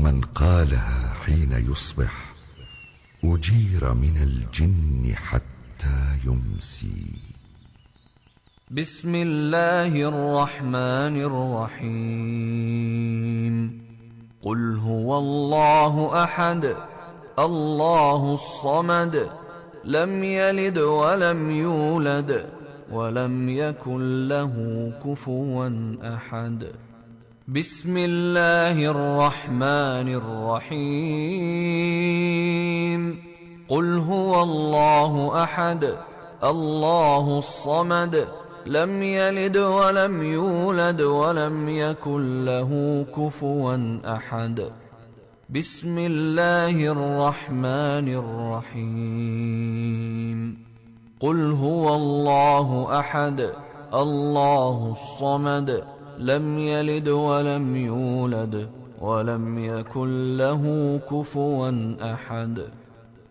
ومن قالها حين يصبح أجير من الجن حتى يمسي. بسم الله الرحمن الرحيم. قل هو الله أحد الله الصمد لم يلد ولم يولد ولم يكن له كفوا أحد. بسم الله الرحمن الرحيم. قل هو الله أحد الله الصمد لم يلد ولم يولد ولم يكن له كفوا أحد. بسم الله الرحمن الرحيم. قل هو الله أحد الله الصمد لم يلد ولم يولد ولم يكن له كفوا أحد.